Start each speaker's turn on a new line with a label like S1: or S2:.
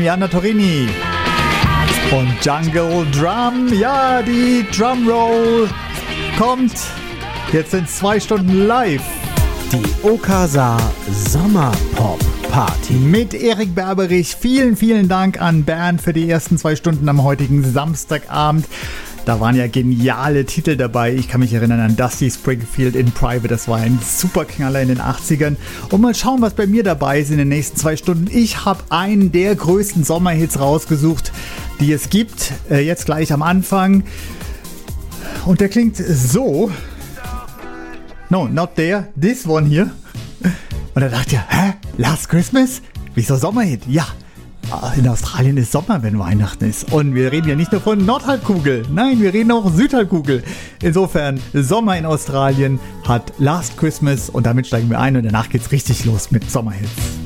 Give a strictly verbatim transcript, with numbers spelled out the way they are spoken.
S1: Massimiliano Torrini. Und Jungle Drum, ja, die Drumroll kommt. Jetzt sind zwei Stunden live.
S2: Die Okasa Sommerpop Party
S1: mit Erik Berberich. Vielen, vielen Dank an Bernd für die ersten zwei Stunden am heutigen Samstagabend. Da waren ja geniale Titel dabei. Ich kann mich erinnern an Dusty Springfield in Private. Das war ein super Knaller in den achtzigern. Und mal schauen, was bei mir dabei ist in den nächsten zwei Stunden. Ich habe einen der größten Sommerhits rausgesucht, die es gibt. Äh, jetzt gleich am Anfang. Und der klingt so. No, not there. This one here. Und da dachte ich, hä? Last Christmas? Wieso Sommerhit? Ja. In Australien ist Sommer, wenn Weihnachten ist. Und wir reden ja nicht nur von Nordhalbkugel. Nein, wir reden auch Südhalbkugel. Insofern, Sommer in Australien hat Last Christmas. Und damit steigen wir ein und danach geht's richtig los mit Sommerhits.